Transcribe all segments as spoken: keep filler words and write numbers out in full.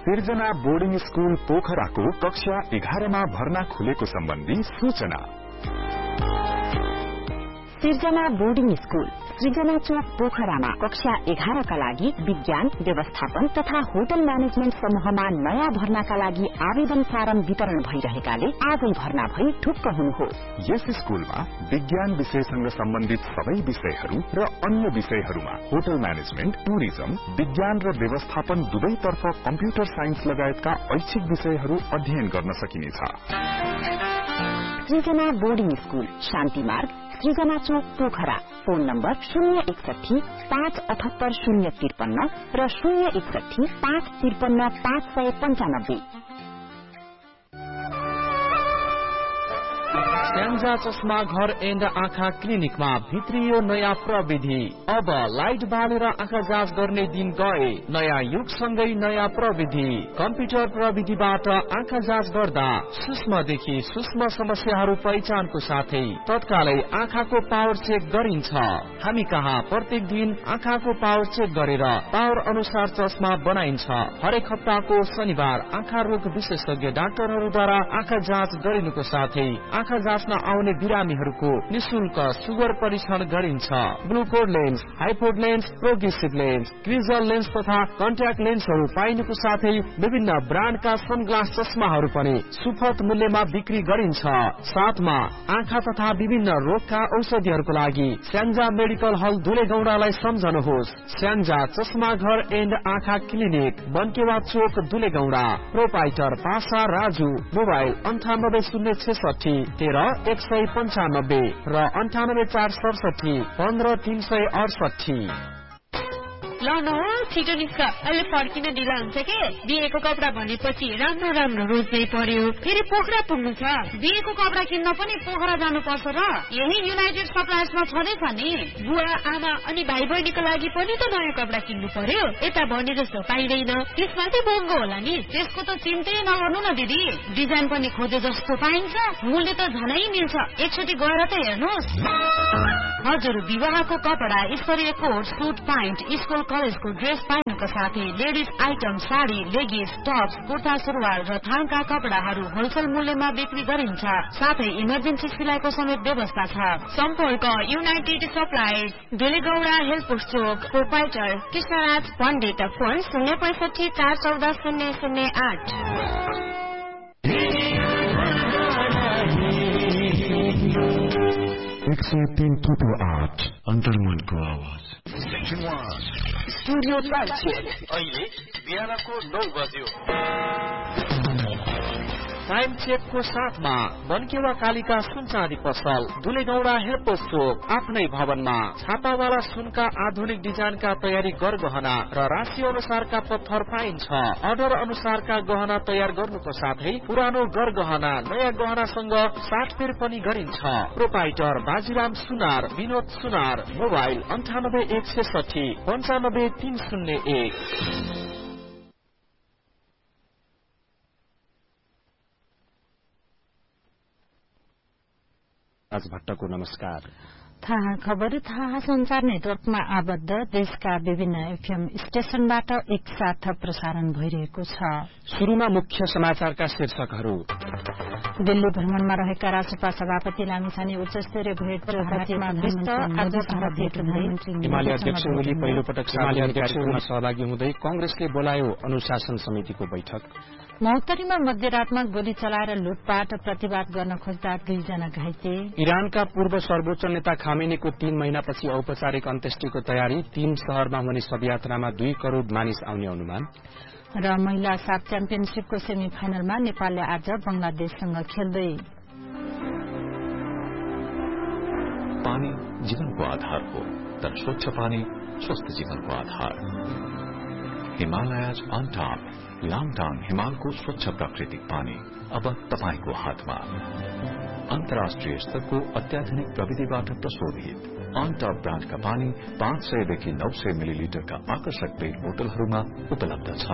सिर्जना boarding school पोखराको कक्षा एघारमा भर्ना खुलेको सम्बन्धी सूचना। सिर्जना बोर्डिङ स्कूल सृजना चोक पोखरामा कक्षा एघारका लागि विज्ञान, व्यवस्थापन तथा होटल म्यानेजमेन्ट समूहमा नयाँ भर्नाका लागि आवेदन फारम वितरण भइरहेकाले आजै भर्ना भई ढुक्क हुनुहोस्। यस स्कूलमा विज्ञान विषयसँग सम्बन्धित सबै विषयहरू र अन्य विषयहरूमा होटल म्यानेजमेन्ट, टुरिज्म, विज्ञान र व्यवस्थापन दुवैतर्फ कम्प्युटर साइन्स लगायतका ऐच्छिक विषयहरू अध्ययन गर्न सकिनेछ। सृजना बोर्डिङ स्कूल शान्ति मार्ग सृजना चोक पोखरा। फोन नम्बर शून्य एकसठी पाँच अठहत्तर शून्य त्रिपन्न र शून्य एकसठी पाँच त्रिपन्न पाँच सय पञ्चानब्बे। स्याङ्जा चस्मा घर एण्ड आँखा क्लिनिकमा भित्रियो नयाँ प्रविधि। अब लाइट बालेर आँखा जाँच गर्ने दिन गए। नयाँ युगसँगै नयाँ प्रविधि। कम्प्युटर प्रविधिबाट आँखा जाँच गर्दा सूक्ष्मदेखि सूक्ष्म समस्याहरू पहिचानको साथै तत्कालै आँखाको पावर चेक गरिन्छ। हामी कहाँ प्रत्येक दिन आँखाको पावर चेक गरेर पावर अनुसार चस्मा बनाइन्छ। हरेक हप्ताको शनिबार आँखा रोग विशेषज्ञ डाक्टरहरूद्वारा आँखा जाँच गरिनुको साथै आँखा जाँच्न आउने बिरामीहरूको निशुल्क सुगर परीक्षण गरिन्छ। ग्लुकोड lens, हाइपोड lens, progressive lens, क्रिजल lens तथा कन्ट्याक्ट लेन्सहरू पाइनुको साथै विभिन्न ब्रान्डका सनग्लास चस्माहरू पनि सुपथ मूल्यमा बिक्री गरिन्छ। साथमा आँखा तथा विभिन्न रोगका औषधिहरूको लागि स्याङ्जा मेडिकल हल दुलेगौडालाई सम्झनुहोस्। स्याङ्जा चस्मा घर एण्ड आँखा क्लिनिक, बनकेवा चोक, दुलेगौडा। प्रोपाइटर पासा राजु। मोबाइल अन्ठानब्बे शून्य छेसठी तेह्र एक सय पञ्चानब्बे र अन्ठानब्बे चार सडसठी पन्ध्र तीन सय अडसठी। ल न छिटो निस्क, अहिले फर्किन ढिला हुन्छ के। बिहेको कपडा भनेपछि राम्रो राम्रो रोज्नै पर्यो, फेरि पोखरा पुग्नु छ। बिहेको कपडा किन्न पनि पोखरा जानु पर्छ र यही युनाइटेड सप्लायर्समा छँदैछ नि। बुवा आमा अनि भाइ बहिनीको लागि पनि त नयाँ कपडा किन्नु पर्यो। यता भने जस्तो पाइँदैन, त्यसमा चाहिँ महँगो होला नि। त्यसको त चिन्तै नगर्नु न दिदी, डिजाइन पनि खोजे जस्तो पाइन्छ, मूल्य त झनै मिल्छ। एकचोटि गएर त हेर्नुहोस्। हजुर, विवाहको कपडा, स्तरीय कोट, सुट प्यान्ट, स्कुल कलेजको ड्रेस पाइनुको साथै ladies item, sari, लेगिस, Tops, kurta सुरुवाल र थाङका कपडाहरू होलसेल मूल्यमा बिक्री गरिन्छ। साथै इमर्जेन्सी सिलाइको समेत व्यवस्था छ। सम्पर्क युनाइटेड सप्लायर्स, दुलेगौडा हेल्पोस्ट चोक। प्रोपाइटर कृष्णराज पण्डित। फोन शून्य पैसठी चार चौध शून्य शून्य आठ। एक सय तीन थुप्रो आठ अन्तर्मनको आवाज। स्टुडियो अहिले बिहानको नौ बज्यो। टाइम चेकको साथमा बनकेवा कालिका सुन चाँदी पसल, दुलेगौडा हेल्पोस्ट चोक। आफ्नै भवनमा छापावाला सुनका आधुनिक डिजाइनका तयारी गरगहना र राशि अनुसारका पत्थर पाइन्छ। अर्डर अनुसारका गहना तयार गर्नुको साथै पुरानो गरगहना नयाँ गहनासँग साटफेर पनि गरिन्छ। प्रोपाइटर बाजीराम सुनार, विनोद सुनार। मोबाइल अन्ठानब्बे एक छेसठी पञ्चानब्बे तीन शून्य एक। राज भट्टको नमस्कार। थाहा खबर थाहा संचार नेटवर्कमा आबद्ध देशका विभिन्न एफएम स्टेशनबाट एकसाथ प्रसारण भइरहेको छ। शुरूमा मुख्य समाचारका शीर्षकहरू। दिल्ली भ्रमणमा रहेका राष्ट्रपति सभापति लामिछाने उच्च स्तरीय भेट हिमालय अध्यक्ष ओली पहिलो पटक हिमालय अध्यक्षमा सहभागी हुँदै कांग्रेसले बोलायो अनुशासन समितिको बैठक। महोत्तरीमा मध्यरातमा गोली चलाएर लुटपाट प्रतिवाद गर्न खोज्दा दुईजना घाइते। इरानका पूर्व सर्वोच्च नेता खामेनीको तीन महिनापछि औपचारिक अन्त्येष्टिको तयारी। तीन शहरमा हुने शवयात्रामा दुई करोड़ मानिस आउने अनुमान। र महिला साफ च्याम्पियनशीपको सेमी फाइनलमा नेपालले आज बंगलादेशसँग खेल्दै। पानी जीवनको आधार हो, तर स्वच्छ पानी स्वस्थ जीवनको आधार। हिमालयज अन टॉप, लाङटाङ हिमालको स्वच्छ प्राकृतिक पानी अब तपाईको हातमा। अन्तर्राष्ट्रिय स्तरको अत्याधुनिक प्रविधिबाट प्रशोधित अन टॉप ब्रान्डका पानी पाँच सयदेखि नौ सय मिलिलिटरका आकर्षक पेट बोतलहरूमा उपलब्ध छ।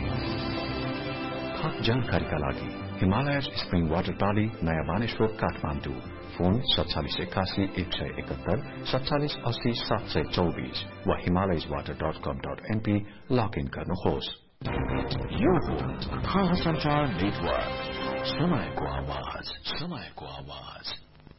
थप जानकारीका लागि हिमालयज स्प्रिङ वाटर पाली, नयाँ बानेश्वर, काठमाडौँ। फोन सत्तालिस एकासी एक सय एकहत्तर सत्तालिस अस्सी सात सय चौबीस वा Himalayas water dot com dot NP log in गर्नुहोस्। यो हो थाहा संचार नेटवर्क, समयको आवाज, समयको आवाज।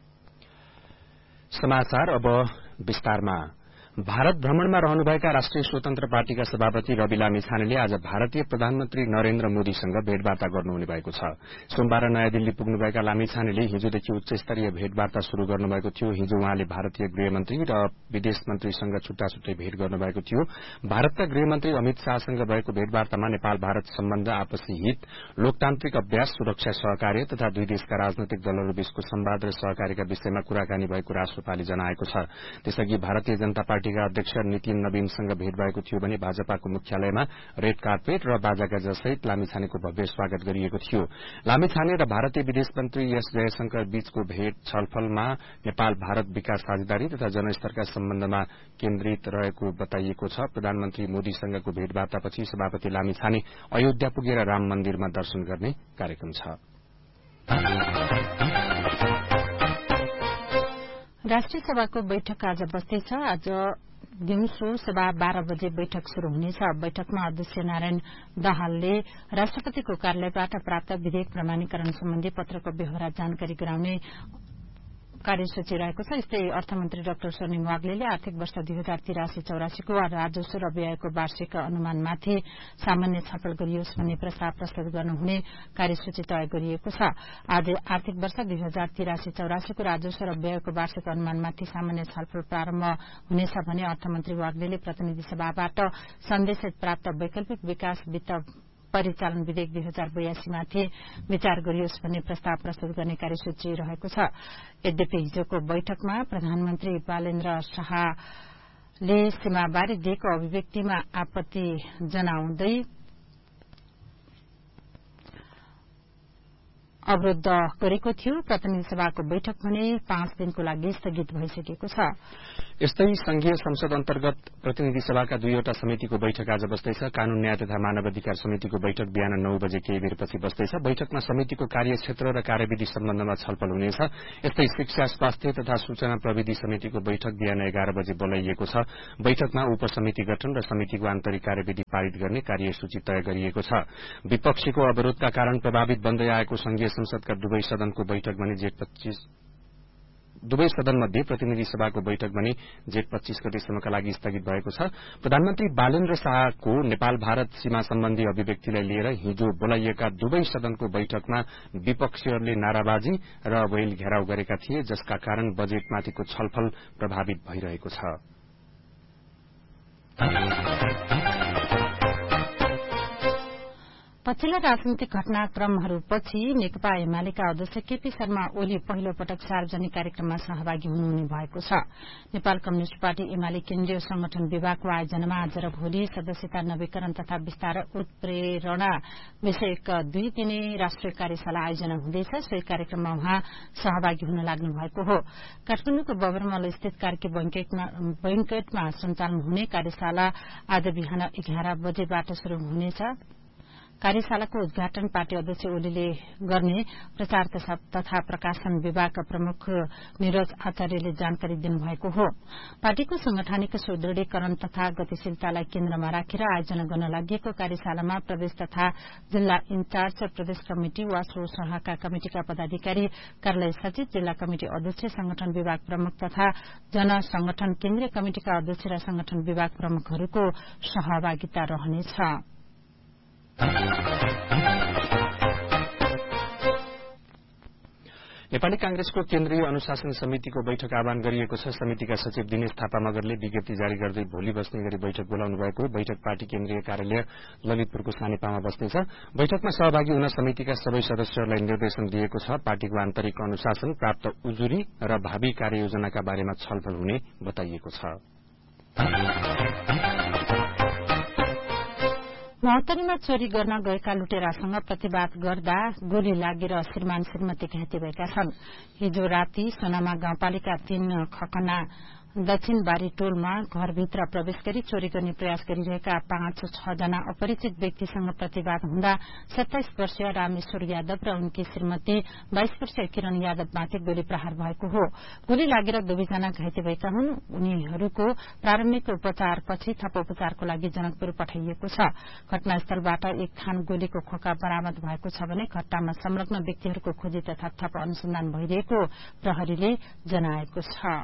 समाचार अब विस्तारमा। भारत भ्रमणमा रहनुभएका राष्ट्रिय स्वतन्त्र पार्टीका सभापति रवि लामिछानेले आज भारतीय प्रधानमन्त्री नरेन्द्र मोदीसँग भेटवार्ता गर्नुहुने भएको छ। सोमबार नयाँ दिल्ली पुग्नुभएका लामिछानेले हिजोदेखि उच्च स्तरीय भेटवार्ता शुरू गर्नुभएको थियो। हिजो उहाँले भारतीय गृहमन्त्री र विदेश मन्त्रीसँग छुट्टा छुट्टै भेट गर्नुभएको थियो। भारतका गृहमन्त्री अमित शाहसँग भएको भेटवार्तामा नेपाल भारत सम्बन्ध, आपसी हित, लोकतान्त्रिक अभ्यास, सुरक्षा सहकार्य तथा दुई देशका राजनैतिक दलहरूबीचको संवाद र सहकार्यका विषयमा कुराकानी भएको राष्ट्रपाले जनाएको छ। त्यसअघि भारतीय जनता पार्टीका अध्यक्ष नितिन नवीनसँग भेट भएको थियो भने भाजपाको मुख्यालयमा रेड कार्पेट र बाजागाजा सहित लामिछानेको भव्य स्वागत गरिएको थियो। लामिछाने र भारतीय विदेश मन्त्री एस जयशंकर बीचको भेट छलफलमा नेपाल भारत विकास साझेदारी तथा जनस्तरका सम्बन्धमा केन्द्रित रहेको बताइएको छ। प्रधानमन्त्री मोदीसँगको भेटवार्तापछि सभापति लामिछाने अयोध्या पुगेर राम मन्दिरमा दर्शन गर्ने कार्यक्रम छ। राष्ट्रिय सभाको बैठक आज बस्दैछ। आज दिउँसो सभा बाह्र बजे बैठक शुरू हुनेछ। बैठकमा अध्यक्ष नारायण दाहालले राष्ट्रपतिको कार्यालयबाट प्राप्त विधेयक प्रमाणीकरण सम्बन्धी पत्रको बेहोरा जानकारी गराउने कार्यसूची रहेको छ। यस्तै अर्थमन्त्री डाक्टर स्वर्णिम वाग्लेले आर्थिक वर्ष दुई हजार तिरासी चौरासीको राजस्व र व्ययको वार्षिक अनुमानमाथि सामान्य छलफल गरियोस् भन्ने प्रस्ताव प्रस्तुत गर्नुहुने कार्यसूची तय गरिएको छ। आज आर्थिक वर्ष दुई हजार तिरासी चौरासीको राजस्व र व्ययको वार्षिक अनुमानमाथि सामान्य छलफल प्रारम्भ हुनेछ भने अर्थमन्त्री वाग्लेले प्रतिनिधि सभाबाट सन्देशित प्राप्त वैकल्पिक विकास वित्त परिचालन विधेयक दुई हजार बयासीमाथि विचार गरियोस् भन्ने प्रस्ताव प्रस्तुत गर्ने कार्यसूची रहेको छ। यद्यपि हिजोको बैठकमा प्रधानमन्त्री बालेन्द्र शाहले सीमाबारे दिएको अभिव्यक्तिमा आपत्ति जनाउँदै अवरोध गरेको थियो। प्रतिनिधि सभाको बैठक भने पाँच दिनको लागि स्थगित भइसकेको छ। यस्तै संघीय संसद अन्तर्गत प्रतिनिधि सभाका दुईवटा समितिको बैठक आज बस्दैछ। कानून न्याय तथा मानव अधिकार समितिको बैठक बिहान नौ बजे केही बेरपछि बस्दैछ। बैठकमा समितिको कार्यक्षेत्र र कार्यविधि सम्बन्धमा छलफल हुनेछ। यस्तै शिक्षा, स्वास्थ्य तथा सूचना प्रविधि समितिको बैठक बिहान एघार बजे बोलाइएको छ। बैठकमा उपसमिति गठन र समितिको आन्तरिक कार्यविधि पारित गर्ने कार्यसूची तय गरिएको छ। विपक्षीको अवरोधका कारण प्रभावित बन्दै आएको संघीय संसदका दुवै सदनको बैठक भने जेठ पच्चीस दुवै सदनमध्ये प्रतिनिधि सभाको बैठक भने जेठ पच्चीस गतेसम्मका लागि स्थगित भएको छ। प्रधानमन्त्री बालेन्द्र शाहको नेपाल भारत सीमा सम्बन्धी अभिव्यक्तिलाई लिएर हिजो बोलाइएका दुवै सदनको बैठकमा विपक्षीहरूले नाराबाजी र वैल घेराउ गरेका थिए, जसका कारण बजेटमाथिको छलफल प्रभावित भइरहेको छ। पछिल्ला राजनीतिक घटनाक्रमहरूपछि नेकपा एमालेका अध्यक्ष केपी शर्मा ओली पहिलो पटक सार्वजनिक कार्यक्रममा सहभागी हुनुहुने भएको छ। नेपाल कम्युनिष्ट पार्टी एमाले केन्द्रीय संगठन विभागको आयोजनामा आज र भोलि सदस्यता नवीकरण तथा विस्तार उत्प्रेरणा विषयक दुई दिने राष्ट्रिय कार्यशाला आयोजना हुँदैछ। सोही कार्यक्रममा उहाँ सहभागी हुन लाग्नु भएको हो। काठमाडौँको बबरमल स्थित कार्की बैंकेटमा सञ्चालन हुने कार्यशाला आज बिहान एघार बजेबाट शुरू हुनेछ। कार्यशालाको उद्घाटन पार्टी अध्यक्ष ओलीले गर्ने प्रचार तथा प्रकाशन विभागका प्रमुख निरज आचार्यले जानकारी दिनुभएको हो। पार्टीको संगठनिक सुदृढीकरण तथा गतिशीलतालाई केन्द्रमा राखेर आयोजना गर्न लागि कार्यशालामा प्रदेश तथा जिल्ला इन्चार्ज, प्रदेश कमिटि वा स्व शाखाका कमिटिका पदाधिकारी, कार्यालय सचिव, जिल्ला कमिटि अध्यक्ष, संगठन विभाग प्रमुख तथा जनसंगठन केन्द्रीय कमिटिका अध्यक्ष र संगठन विभाग प्रमुखहरूको सहभागिता रहनेछ। नेपाली कांग्रेसको केन्द्रीय अनुशासन समितिको बैठक आह्वान गरिएको छ। समितिका सचिव दिनेश थापा मगरले विज्ञप्ति जारी गर्दै भोलि बस्ने गरी बैठक बोलाउनु भएको। बैठक पार्टी केन्द्रीय कार्यालय ललितपुरको सानेपामा बस्नेछ। बैठकमा सहभागी हुन समितिका सबै सदस्यहरूलाई निर्देशन दिएको छ। पार्टीको आन्तरिक अनुशासन, प्राप्त उजुरी र भावी कार्ययोजनाका बारेमा छलफल हुने बताइएको छ। महोत्तरीमा चोरी गर्न गएका लुटेरासँग प्रतिवाद गर्दा गोली लागेर श्रीमान श्रीमती घाइते भएका छन्। हिजो राति सोनामा गाउँपालिका तीन खकना दक्षिण बारी टोलमा घरभित्र प्रवेश गरी चोरी गर्ने प्रयास गरिरहेका पाँच छ जना अपरिचित व्यक्तिसँग प्रतिवाद हुँदा सत्ताइस वर्षीय रामेश्वर यादव र उनकी श्रीमती बाइस वर्षीय किरण यादवमाथि गोली प्रहार भएको हो। गोली लागेर दुवैजना घाइते भएका हुन्। उनीहरूको प्रारम्भिक उपचारपछि थप उपचारको लागि जनकपुर पठाइएको छ। घटनास्थलबाट एक थान गोलीको खोका बरामद भएको छ भने घटनामा संलग्न व्यक्तिहरूको खोजी तथा थप अनुसन्धान भइरहेको प्रहरीले जनाएको छ।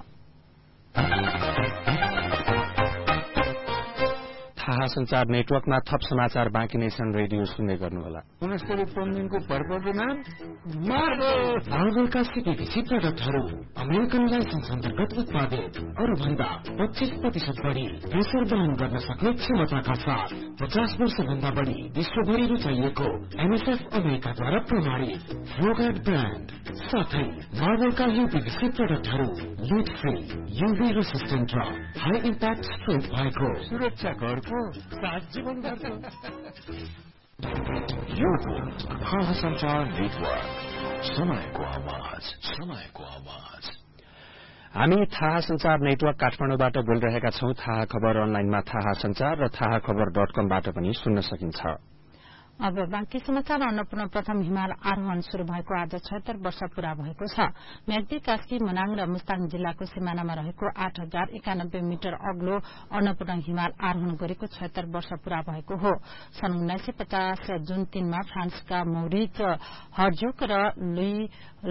थाहा संचार नेटवर्कमा थप समाचार बाँकी नै छन्। रेडियो सुन्दै गर्नुहोला। उनस्तरी पन्दिनको पर्वको नाम मार्बल। मार्बलका सिपीभिसी प्रडक्टहरू अमेरिकन लाइसेन्स अन्तर्गत उत्पादित, अरूभन्दा पच्चीस प्रतिशत बढ़ी प्रेसर वहन गर्न सक्ने क्षमताका साथ पचास वर्ष भन्दा बढ़ी विश्वभरि रुचाइएको एमएसएफ अमेरिकाद्वारा प्रमाणित फ्लोगार्ड ब्रान्ड साथै मार्बलका यूपीभिसी प्रडक्टहरू लिड फ्री, यूभी रेसिस्टेन्ट र हाई इम्प्याक्ट स्ट्रेन्थ भएको सुरक्षा घरको साथ जीवन गर्छ। यो थाहा संचार नेटवर्क, समयको आवाज, समयको आवाज। हामी थाहा संचार नेटवर्क काठमाडौँबाट बोलिरहेका छौं। थाहा खबर अनलाइनमा थाहा संचार र थाहा खबर डट कमबाट पनि सुन्न सकिन्छ। अब बाँकी समाचार। अन्नपूर्ण प्रथम हिमाल आरोहण शुरू भएको आज छयत्तर वर्ष पूरा भएको छ। म्याग्दी, कास्की, मनाङ र मुस्ताङ जिल्लाको सिमानामा रहेको आठ हजार एकानब्बे मिटर अग्लो अन्नपूर्ण हिमाल आरोहण गरेको छयत्तर वर्ष पूरा भएको हो। सन् उन्नाइस सय पचास जुन तीनमा फ्रान्सका मौरिज हर्जोक र लुई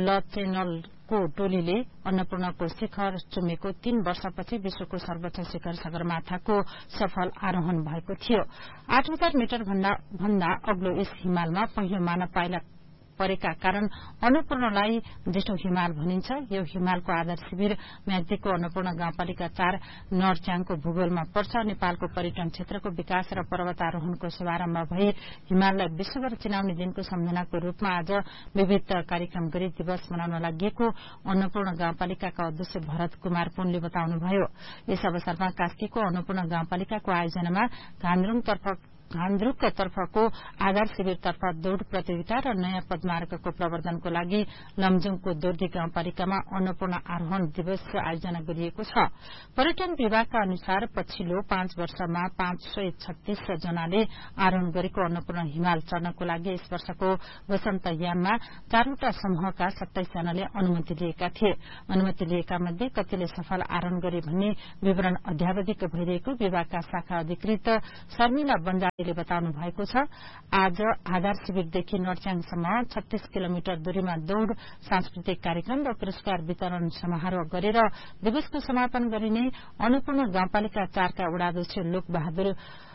लचेनलको टोलीले अन्नपूर्णको शिखर चुमेको तीन वर्षपछि विश्वको सर्वोच्च शिखर सगरमाथाको सफल आरोहण भएको थियो। आठ हजार मिटर भन्दा अग्लो यस हिमालमा पहिलो मानव पाइला परेका कारण अन्नपूर्णलाई जेठो हिमाल भनिन्छ। यो हिमालको आधार शिविर म्याग्दीको अन्नपूर्ण गाउँपालिका चार नरच्याङको भूगोलमा पर्छ। नेपालको पर्यटन क्षेत्रको विकास र पर्वतारोहणको शुभारम्भ भई हिमाललाई विश्वभर चिनाउने दिनको सम्झनाको रूपमा आज विविध कार्यक्रम गरी दिवस मनाउन लागि अन्नपूर्ण गाउँपालिकाका अध्यक्ष भरत कुमार पुनले बताउनुभयो। यस अवसरमा कास्कीको अन्नपूर्ण गाउँपालिकाको आयोजनामा घान्द्रुङतर्फ घान्द्रुकको तर्फको आधार शिविरतर्फ दौड़ प्रतियोगिता र नयाँ पदमार्गको प्रवर्धनको लागि लमजुङको दोर्दी गाउँपालिकामा अन्नपूर्ण आरोहण दिवस आयोजना गरिएको छ। पर्यटन विभागका अनुसार पछिल्लो पाँच वर्षमा पाँच सय छत्तीस जनाले आरोहण गरेको अन्नपूर्ण हिमाल चढ्नको लागि यस वर्षको वसन्त याममा चारवटा समूहका सत्ताइस जनाले अनुमति लिएका थिए। अनुमति लिएका मध्ये कतिले सफल आरोहण गरे भन्ने विवरण अध्यावधिक भइरहेको विभागका शाखा अधिकृत शर्मिला बन्जा ले बताउनु भएको छ। आज आधार शिविरदेखि नरच्याङसम्म छत्तीस किलोमिटर दूरीमा दौड़, सांस्कृतिक कार्यक्रम र पुरस्कार वितरण समारोह गरेर दिवसको समापन गरिने अन्नपूर्ण गाउँपालिका चारका वडाध्यक्ष लोकबहादुर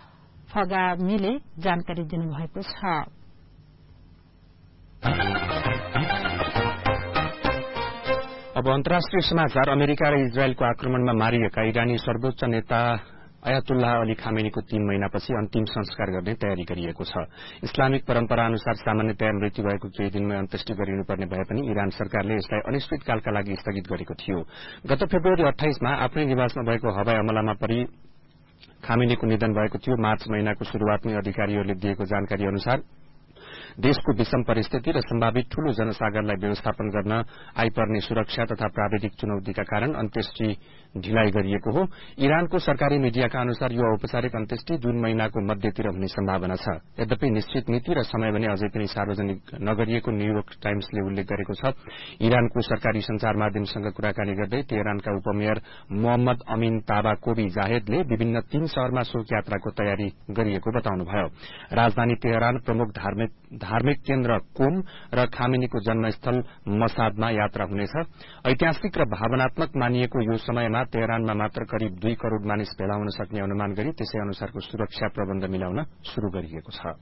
फगामीले जानकारी दिनुभएको छ। अब अन्तर्राष्ट्रिय समाचार। अमेरिका र इजरायलको आक्रमणमा मारिएका इरानी सर्वोच्च नेता अयातुल्लाह अली खामेनीको तीन महिनापछि अन्तिम संस्कार गर्ने तयारी गरिएको छ। इस्लामिक परम्परा अनुसार सामान्यतया मृत्यु भएको केही दिनमै अन्त्येष्टि गरिनुपर्ने भए पनि इरान सरकारले यसलाई अनिश्चितकालका लागि स्थगित गरेको थियो। गत फेब्रुअरी अठाइसमा आफ्नै निवासमा भएको हवाई हमलामा परि खामेनीको निधन भएको थियो। मार्च महिनाको शुरूआतमै अधिकारीहरूले दिएको जानकारी अनुसार देशको विषम परिस्थिति र सम्भावित ठूलो जनसागरलाई व्यवस्थापन गर्न आइपर्ने सुरक्षा तथा प्राविधिक चुनौतीका कारण अन्त्येष्टि ढिलाइ गरिएको हो। इरानको सरकारी मीडियाका अनुसार यो औपचारिक अन्त्येष्टि जून महिनाको मध्यतिर हुने सम्भावना छ। यद्यपि निश्चित मिति र समय भने अझै पनि सार्वजनिक नगरिएको न्यूयोर्क टाइम्सले उल्लेख गरेको छ। इरानको सरकारी संचार माध्यमसँग कुराकानी गर्दै तेहरानका उपमेयर मोहम्मद अमीन ताबाकोबी जाहेदले विभिन्न तीन शहरमा शोक यात्राको तयारी गरिएको बताउनुभयो। राजधानी तेहरान, प्रमुख धार्मिक धार्मिक केन्द्र कोम र खामेनीको जन्मस्थल मसादमा यात्रा हुनेछ। ऐतिहासिक र भावनात्मक मानिएको यो समयमा तेहरानमा मात्र करिब दुई करोड़ मानिस भेला हुन सक्ने अनुमान गरी त्यसै अनुसारको सुरक्षा प्रबन्ध मिलाउन शुरू गरिएको छ।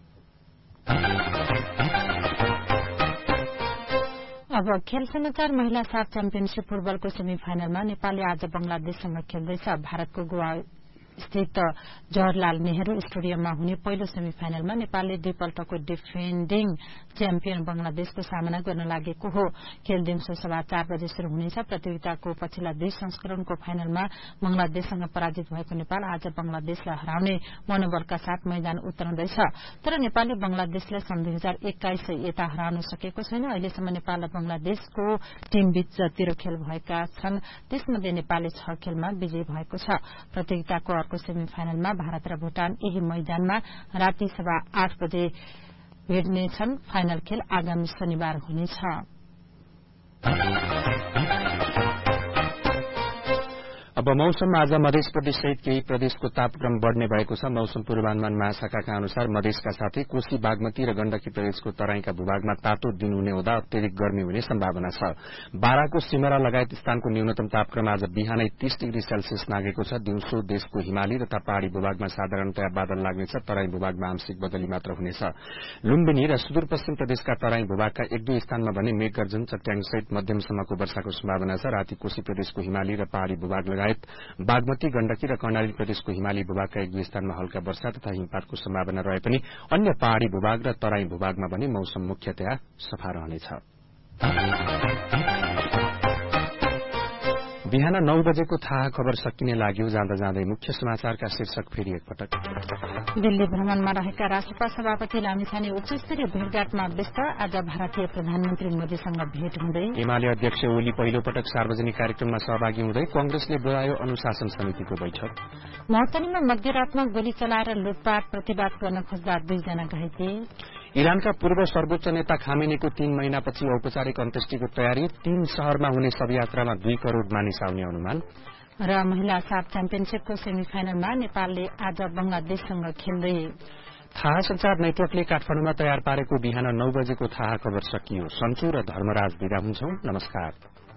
अब खेल समाचार। महिला साफ च्याम्पियनशीप फुटबलको सेमी फाइनलमा नेपालले आज बंगलादेशसँग खेल्दैछ। भारतको गोवा स्थित जवाहरलाल नेहरू स्टेडियममा हुने पहिलो सेमी फाइनलमा नेपालले दुईपल्टको डिफेन्डिङ च्याम्पियन बंगलादेशको सामना गर्न लागेको हो। खेल दिउँसो सभा चार बजे शुरू हुनेछ। प्रतियोगिताको पछिल्ला दुई संस्करणको फाइनलमा बंगलादेशसँग पराजित भएको नेपाल आज बंगलादेशलाई हराउने मनोबलका साथ मैदान उत्रँदैछ। तर नेपालले बंगलादेशलाई सन् दुई हजार एक्काइस यता हराउन सकेको छैन। अहिलेसम्म नेपाल र बंगलादेशको टीम बीच जतिरो खेल भएका छन् त्यसमध्ये नेपालले छ खेलमा विजयी भएको छ। प्रतियोगिताको अर्को सेमी फाइनलमा भारत र भूटान यही मैदानमा राति सभा आठ बजे भेट्नेछन्। फाइनल खेल आगामी शनिबार हुनेछ। अब मौसम आज मध्य प्रदेश सहित केही प्रदेशको तापक्रम बढ़ने भएको छ। मौसम पूर्वानुमान महाशाखाका अनुसार मधेसका साथै कोशी बागमती र गण्डकी प्रदेशको तराईका भूभागमा तातो दिन हुने हुँदा अत्यधिक गर्मी हुने सम्भावना छ। बाराको सिमरा लगायत स्थानको न्यूनतम तापक्रम आज बिहानै तीस डिग्री सेल्सियस नागेको छ। दिउँसो देशको हिमाली तथा पहाड़ी भूभागमा साधारणतया बादल लाग्नेछ। तराई भूभागमा आंशिक बदली मात्र हुनेछ। लुम्बिनी र सुदूरपश्चिम प्रदेशका तराई भूभागका एक दुई स्थानमा भने मेघगर्जन चट्याङसहित मध्यमसम्मको वर्षाको सम्भावना छ। राति कोशी प्रदेशको हिमाली र पहाड़ी भूभाग लगायत बागमती गण्डकी र कर्णाली प्रदेशको हिमाली भूभागका एक दुई स्थानमा हल्का वर्षा तथा हिमपातको सम्भावना रहे पनि अन्य पहाड़ी भूभाग र तराई भूभागमा भने मौसम मुख्यतया सफा रहनेछ। बिहान नौ बजेको थाहा खबर सकिने लाग्यो। जाँदा जाँदै मुख्य समाचारका शीर्षक फेरि एकपटक। दिल्ली भ्रमणमा रहेका राष्ट्रपा सभापति लामिछाने उच्चस्तरीय भेटघाटमा व्यस्त। आज भारतीय प्रधानमन्त्री मोदीसँग भेट हुँदै एमाले अध्यक्ष ओली पहिलो पटक सार्वजनिक कार्यक्रममा सहभागी हुँदै कंग्रेसले बोलायो अनुशासन समितिको बैठक। महोत्तरीमा मध्यरातमा गोली चलाएर लुटपाट प्रतिवाद गर्न खोज्दा दुईजना घाइते। इरानका पूर्व सर्वोच्च नेता खामेनीको तीन महिनापछि औपचारिक अन्त्येष्टिको तयारी। तीन शहरमा हुने शवयात्रामा दुई करोड़ मानिस आउने अनुमान। र महिला साफ च्याम्पियनशीपको सेमी फाइनलमा नेपालले आज बंगलादेशसँग खेल्दै। थाहा संचार नेटवर्कले काठमाडौँमा तयार पारेको बिहान नौ बजेको थाहा खबर सकियो। सन्चु र धर्मराज विदा हुन्छौं। नमस्कार।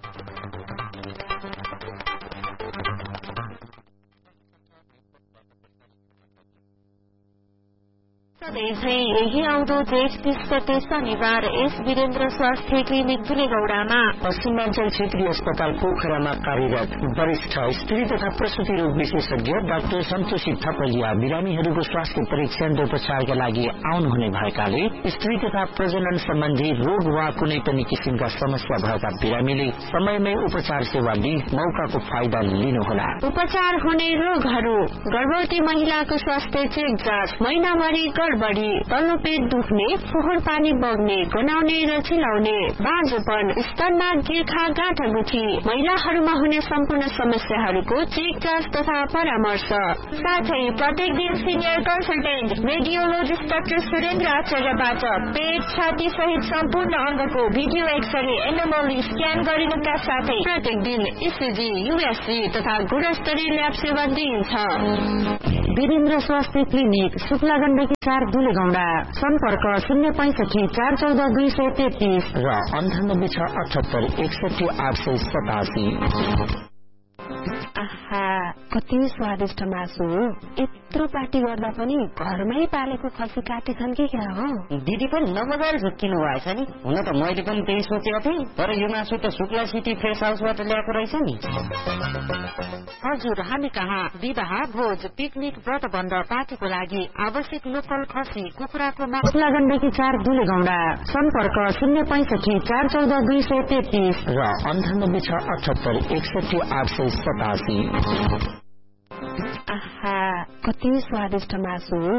यही आउँदो जेठ तीस गते शनिबार एस वीरेन्द्र स्वास्थ्य क्लिनिक धुलेगौडामा पश्चिमाञ्चल क्षेत्रीय अस्पताल पोखरामा कार्यरत वरिष्ठ स्त्री तथा प्रसुति रोग विशेषज्ञ डाक्टर सन्तोषी थपलिया बिरामीहरूको स्वास्थ्य परीक्षण र उपचारका लागि आउनुहुने भएकाले स्त्री तथा प्रजनन सम्बन्धी रोग वा कुनै पनि किसिमका समस्या भएका बिरामीले समयमै उपचार सेवा लिई मौकाको फाइदा लिनुहोला। उपचार हुने रोगहरू गर्भवती महिलाको स्वास्थ्य चेक जाँच, महिनाभरि गडबडी, तल्लो पेट दुख्ने, फोहोर पानी बग्ने, गनाउने र चिलाउने, बाँझोपन, स्तनमा गिर्खा गाँठागुठी, महिलाहरूमा हुने सम्पूर्ण समस्याहरूको चेक जाँच तथा परामर्श, साथै प्रत्येक दिन senior consultant radiologist doctor Surendra आचार्यबाट पेट छाती सहित सम्पूर्ण अङ्गको भिडियो एक्सरे एनोमली स्क्यान गरिनुका साथै प्रत्येक दिन इसिजी, युएसजी तथा गुणस्तरीय ल्याब सेवा दिइन्छ। वीरेन्द्र स्वास्थ्य क्लिनिक शुक्ला गण्डकी चार दुलेगौडा। सम्पर्क शून्य पैंसठी चार चौध दुई सय तेत्तीस र अन्ठानब्बे छ अठहत्तर एकसठी आठ सय सतासी। आहा, कति स्वादिष्ट मासु हो। यत्रो पार्टी गर्दा पनि घरमै पालेको खसी काटेछन् कि क्या हो? दिदी पनि नबजाएर झुक्किनु भएछ नि। हुन त मैले पनि त्यही सोचेको थिएँ, तर यो मासु त शुक्ला सिटी फ्रेस हाउसबाट ल्याएको रहेछ नि। हजुर, हामी कहाँ विवाह, भोज, पिकनिक, व्रतबन्ध, पार्टीको लागि आवश्यक लोकल खसी कुखुराको मासु। शुक्ला गण्डकी चार दुलेगौडा। सम्पर्क शून्य पैंसठी चार चौध दुई सय तेत्तीस र अन्ठानब्बे छ अठहत्तर एकसठी आठ सय सतासी। आहा, कति स्वादिष्ट मासु हो।